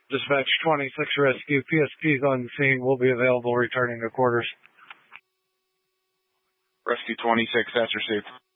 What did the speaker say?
Dispatch 26 Rescue. PSPs on scene will be available returning to quarters. Rescue 26, that's received.